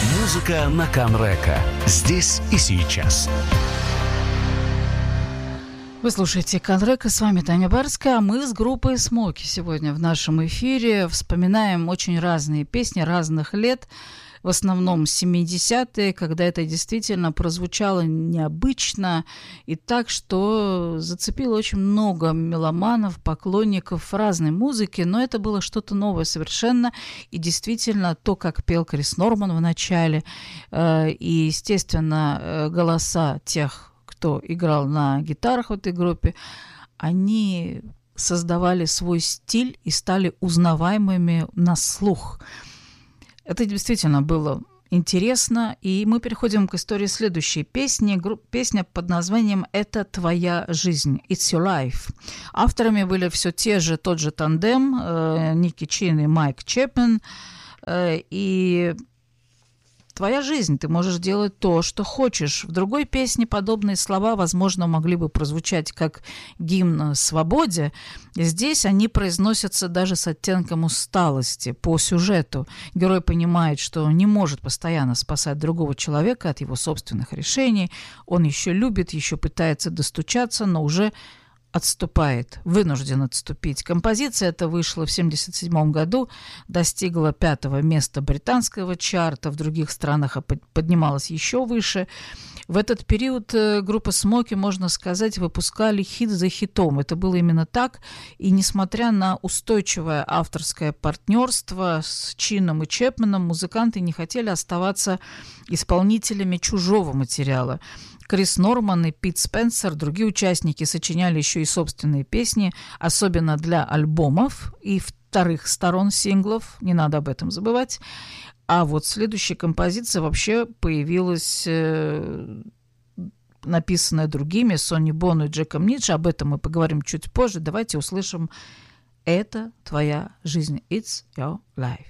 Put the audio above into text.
Музыка на Канрека. Здесь и сейчас. Вы слушаете Канрека, с вами Таня Барская, а мы с группой Смоки сегодня в нашем эфире вспоминаем очень разные песни разных лет, в основном 70-е, когда это действительно прозвучало необычно и так, что зацепило очень много меломанов, поклонников разной музыки, но это было что-то новое совершенно, и действительно то, как пел Крис Норман в начале, и, естественно, голоса тех, кто играл на гитарах в этой группе, они создавали свой стиль и стали узнаваемыми на слух. Это действительно было интересно, и мы переходим к истории следующей песни. Песня под названием «Это твоя жизнь», «It's your life». Авторами были все тот же тандем, Ники Чин и Майк Чепмен, и твоя жизнь, ты можешь делать то, что хочешь. В другой песне подобные слова, возможно, могли бы прозвучать как гимн свободе. Здесь они произносятся даже с оттенком усталости по сюжету. Герой понимает, что не может постоянно спасать другого человека от его собственных решений. Он еще любит, еще пытается достучаться, но уже отступает, вынужден отступить. Композиция эта вышла в 1977 году, достигла 5-го места британского чарта, в других странах поднималась еще выше. В этот период группа Смоки, можно сказать, выпускали хит за хитом. Это было именно так, и несмотря на устойчивое авторское партнерство с Чином и Чепменом, музыканты не хотели оставаться исполнителями чужого материала. Крис Норман и Пит Спенсер, другие участники, сочиняли еще и собственные песни, особенно для альбомов и вторых сторон синглов, не надо об этом забывать. А вот следующая композиция вообще появилась, написанная другими, Сонни Боно и Джеком Нидж, об этом мы поговорим чуть позже. Давайте услышим «Это твоя жизнь», «It's your life».